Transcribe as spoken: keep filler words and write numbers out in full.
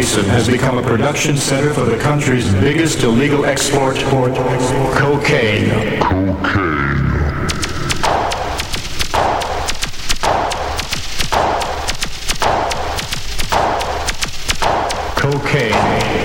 Basin has become a production center for the country's biggest illegal export, cocaine. Cocaine. Cocaine